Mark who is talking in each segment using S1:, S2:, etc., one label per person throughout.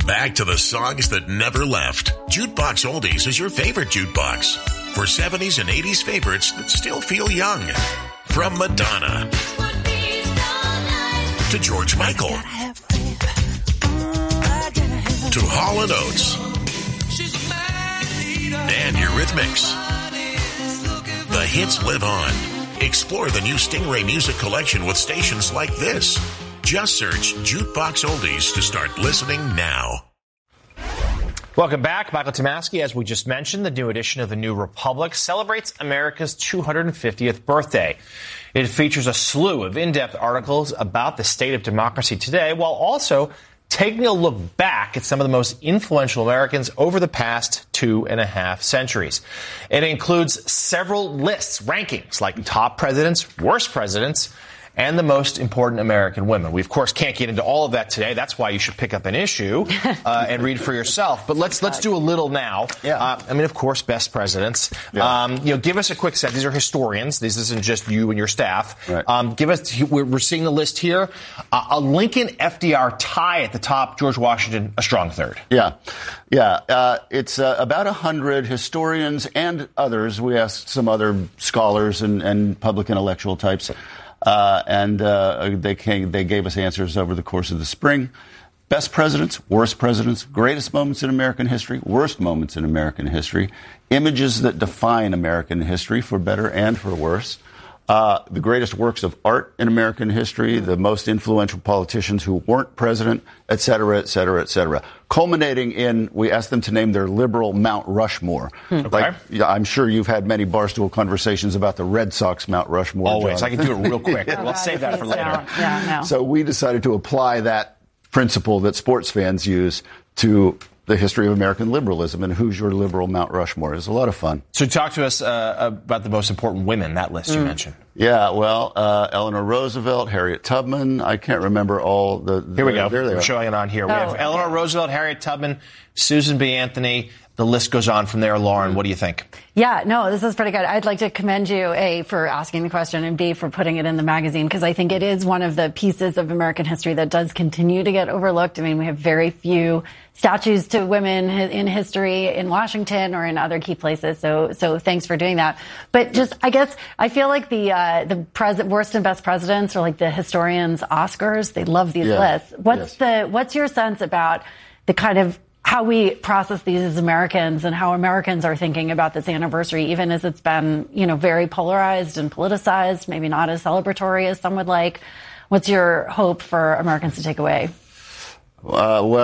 S1: Back to the songs that never left. Jukebox Oldies is your favorite jukebox. For 70s and 80s favorites that still feel young. From Madonna to George Michael to Hall & Oates and Eurythmics. The hits live on. Explore the new Stingray Music Collection with stations like this. Just search Jukebox Oldies to start listening now.
S2: Welcome back. Michael Tomasky. As we just mentioned, the new edition of The New Republic celebrates America's 250th birthday. It features a slew of in-depth articles about the state of democracy today, while also taking a look back at some of the most influential Americans over the past 2.5 centuries. It includes several lists, rankings, like top presidents, worst presidents, and the most important American women. We, of course, can't get into all of that today. That's why you should pick up an issue and read for yourself. But let's do a little now.
S3: Yeah.
S2: Of course, best presidents.
S3: Yeah.
S2: Give us a quick set. These are historians. This isn't just you and your staff.
S3: Right.
S2: We're seeing the list here. A Lincoln FDR tie at the top. George Washington, a strong third.
S3: Yeah. It's about 100 historians and others. We asked some other scholars and public intellectual types. They gave us answers over the course of the spring. Best presidents, worst presidents, greatest moments in American history, worst moments in American history, images that define American history for better and for worse, the greatest works of art in American history, the most influential politicians who weren't president, et cetera, et cetera, et cetera. Culminating in, we asked them to name their liberal Mount Rushmore.
S2: Okay.
S3: I'm sure you've had many Barstool conversations about the Red Sox Mount Rushmore.
S2: Always.
S3: John.
S2: I can do it real quick. Let's save that for later.
S3: So we decided to apply that principle that sports fans use to the history of American liberalism and who's your liberal Mount Rushmore. It's a lot of fun.
S2: So talk to us about the most important women, that list you mentioned.
S3: Yeah, well, Eleanor Roosevelt, Harriet Tubman. I can't remember all the...
S2: Here we go.
S3: There they
S2: We're
S3: are.
S2: showing it on here. We have Eleanor Roosevelt, Harriet Tubman, Susan B. Anthony. The list goes on from there. Lauren, what do you think?
S4: Yeah, no, this is pretty good. I'd like to commend you, A, for asking the question, and B, for putting it in the magazine, because I think it is one of the pieces of American history that does continue to get overlooked. I mean, we have very few statues to women in history in Washington or in other key places. So thanks for doing that. But just, I guess, I feel like the worst and best presidents are like the historians' Oscars. They love these lists. What's your sense about the kind of how we process these as Americans and how Americans are thinking about this anniversary, even as it's been, very polarized and politicized, maybe not as celebratory as some would like? What's your hope for Americans to take away?
S3: We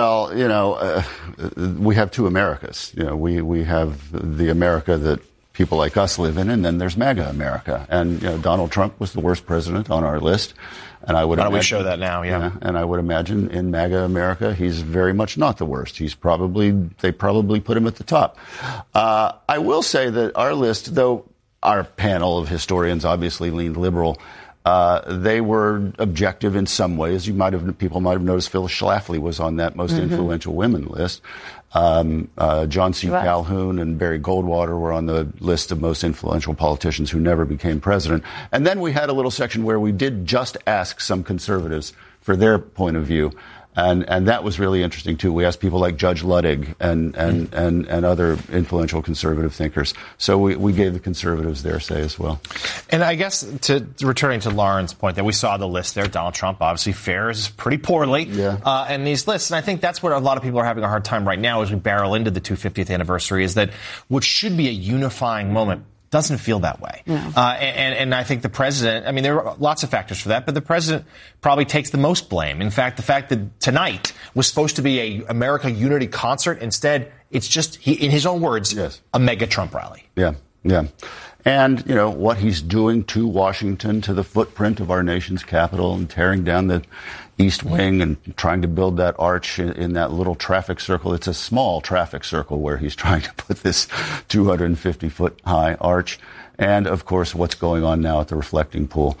S3: have two Americas. We have the America that people like us live in, and then there's MAGA America. And Donald Trump was the worst president on our list. And I would.
S2: Why don't we show that now? Yeah.
S3: And I would imagine in MAGA America, he's very much not the worst. They probably put him at the top. I will say that our list, though our panel of historians obviously leaned liberal, they were objective in some ways. People might have noticed Phyllis Schlafly was on that most influential women list. John C. Calhoun and Barry Goldwater were on the list of most influential politicians who never became president. And then we had a little section where we did just ask some conservatives for their point of view. And that was really interesting, too. We asked people like Judge Luttig and other influential conservative thinkers. So we gave the conservatives their say as well.
S2: And I guess returning to Lauren's point that we saw the list there, Donald Trump obviously fares pretty poorly in these lists. And I think that's what a lot of people are having a hard time right now as we barrel into the 250th anniversary, is that what should be a unifying moment doesn't feel that way. And I think the president, there are lots of factors for that, but the president probably takes the most blame. In fact, the fact that tonight was supposed to be a America Unity concert, instead, it's just, in his own words, a mega Trump rally.
S3: Yeah. And, what he's doing to Washington, to the footprint of our nation's capital, and tearing down the East Wing and trying to build that arch in that little traffic circle. It's a small traffic circle where he's trying to put this 250-foot high arch. And, of course, what's going on now at the reflecting pool.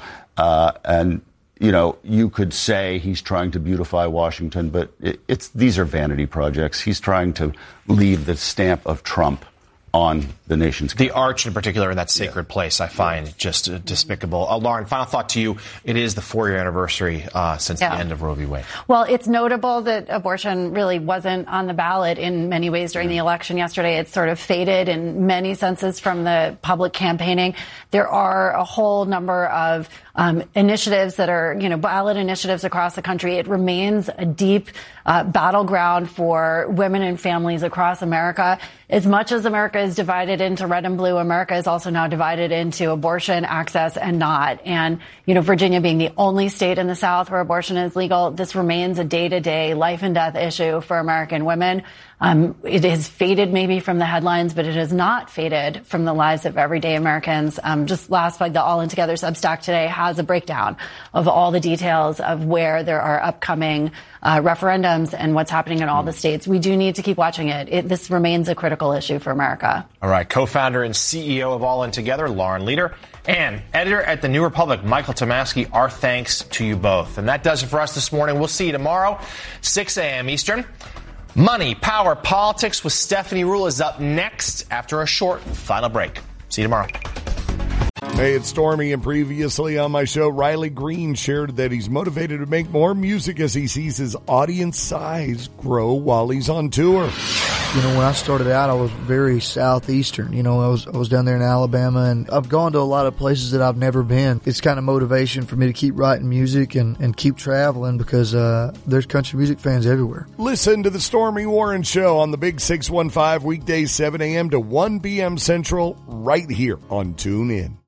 S3: You could say he's trying to beautify Washington, but these are vanity projects. He's trying to leave the stamp of Trump on the nation's capital.
S2: The arch in particular in that sacred place, I find just despicable. Lauren, final thought to you. It is the 4-year anniversary since the end of Roe v. Wade.
S4: Well, it's notable that abortion really wasn't on the ballot in many ways during the election yesterday. It sort of faded in many senses from the public campaigning. There are a whole number of initiatives that are, ballot initiatives across the country. It remains a deep battleground for women and families across America. As much as America is divided into red and blue, America is also now divided into abortion access and not. And, Virginia being the only state in the South where abortion is legal, this remains a day-to-day life and death issue for American women. It has faded maybe from the headlines, but it has not faded from the lives of everyday Americans. Just last week, the All In Together Substack today has a breakdown of all the details of where there are upcoming referendums and what's happening in all the states. We do need to keep watching it. This remains a critical issue for America.
S2: All right. Co-founder and CEO of All In Together, Lauren Leader, and editor at The New Republic, Michael Tomasky, our thanks to you both. And that does it for us this morning. We'll see you tomorrow, 6 a.m. Eastern. Money, Power, Politics with Stephanie Ruhle is up next after a short final break. See you tomorrow.
S5: Hey, it's Stormy, and previously on my show, Riley Green shared that he's motivated to make more music as he sees his audience size grow while he's on tour.
S6: When I started out, I was very southeastern. I was down there in Alabama, and I've gone to a lot of places that I've never been. It's kind of motivation for me to keep writing music and keep traveling because there's country music fans everywhere.
S5: Listen to the Stormy Warren Show on the Big 615 weekdays 7 a.m. to 1 p.m. Central right here on TuneIn.